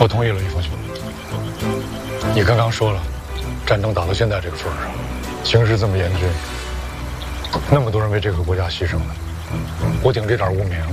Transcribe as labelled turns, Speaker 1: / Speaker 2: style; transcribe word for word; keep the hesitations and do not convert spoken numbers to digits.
Speaker 1: 我同意了，于凤雄。你刚刚说了，战争打到现在这个份上，形势这么严峻，那么多人为这个国家牺牲了，我顶这点污名